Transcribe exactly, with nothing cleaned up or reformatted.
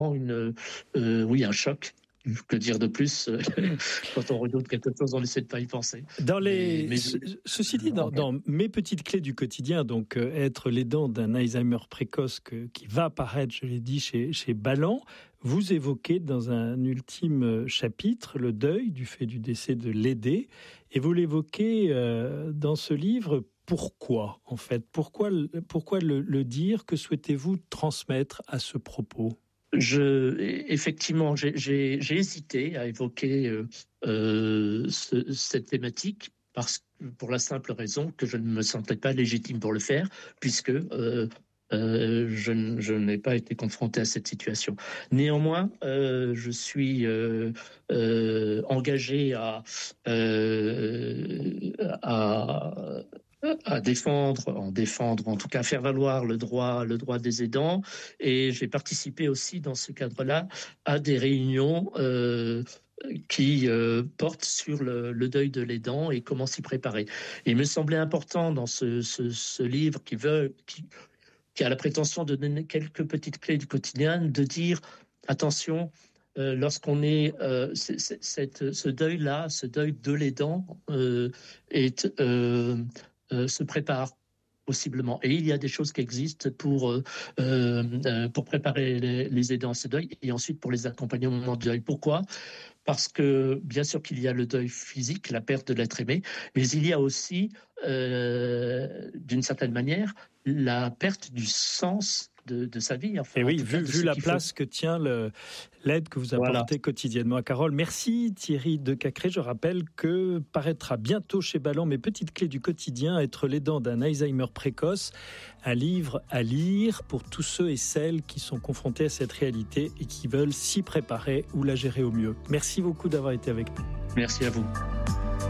une, euh, oui, un choc. Que dire de plus quand on redoute quelque chose, on essaie de pas y penser. Dans les, mais, mais... Ce, ceci dit, dans, dans mes petites clés du quotidien, donc euh, être l'aidant d'un Alzheimer précoce que, qui va apparaître, je l'ai dit, chez, chez Balland, vous évoquez dans un ultime chapitre le deuil du fait du décès de l'aidé, et vous l'évoquez euh, dans ce livre. Pourquoi, en fait, pourquoi, pourquoi le, le dire? Que souhaitez-vous transmettre à ce propos? Je, effectivement, j'ai, j'ai, j'ai hésité à évoquer euh, euh, ce, cette thématique parce pour la simple raison que je ne me sentais pas légitime pour le faire, puisque euh, euh, je, je n'ai pas été confronté à cette situation. Néanmoins, euh, je suis euh, euh, engagé à, euh, à à défendre, en défendre, en tout cas faire valoir le droit, le droit des aidants. Et j'ai participé aussi dans ce cadre-là à des réunions euh, qui euh, portent sur le, le deuil de l'aidant et comment s'y préparer. Et il me semblait important dans ce, ce, ce livre qui veut, qui, qui a la prétention de donner quelques petites clés du quotidien, de dire attention. Euh, lorsqu'on est, euh, c'est, c'est, cette, ce deuil-là, ce deuil de l'aidant euh, est euh, Euh, se prépare possiblement. Et il y a des choses qui existent pour euh, euh, pour préparer les, les aidants à ce deuil et ensuite pour les accompagner au moment du deuil. Pourquoi ? Parce que bien sûr qu'il y a le deuil physique, la perte de l'être aimé, mais il y a aussi, euh, d'une certaine manière, la perte du sens de, de sa vie. Enfin, et oui, en tout vu, cas, vu la place faut... que tient le, l'aide que vous apportez voilà. quotidiennement à Carole. Merci Thierry Decacré. Je rappelle que paraîtra bientôt chez Balland Mes petites clés du quotidien, être l'aidant d'un Alzheimer précoce. Un livre à lire pour tous ceux et celles qui sont confrontés à cette réalité et qui veulent s'y préparer ou la gérer au mieux. Merci beaucoup d'avoir été avec nous. Merci à vous.